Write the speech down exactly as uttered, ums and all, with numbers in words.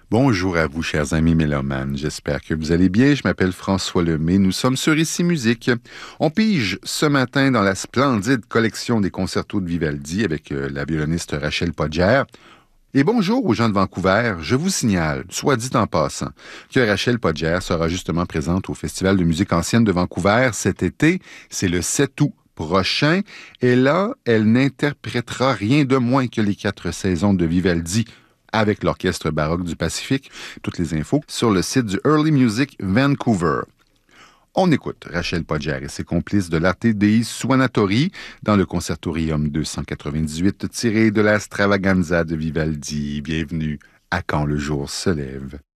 Bonjour à vous, chers amis mélomanes. J'espère que vous allez bien. Je m'appelle François Lemay. Nous sommes sur Ici Musique. On pige ce matin dans la splendide collection des concertos de Vivaldi avec euh, la violoniste Rachel Podger. Et bonjour aux gens de Vancouver. Je vous signale, soit dit en passant, que Rachel Podger sera justement présente au Festival de musique ancienne de Vancouver cet été. C'est le sept août prochain. Et là, elle n'interprétera rien de moins que les quatre saisons de Vivaldi avec l'Orchestre baroque du Pacifique. Toutes les infos sur le site du Early Music Vancouver. On écoute Rachel Podger et ses complices de l'Arte dei Suonatori dans le Concertorium deux cent quatre-vingt-dix-huit tiré de la Stravaganza de Vivaldi. Bienvenue à Quand le jour se lève.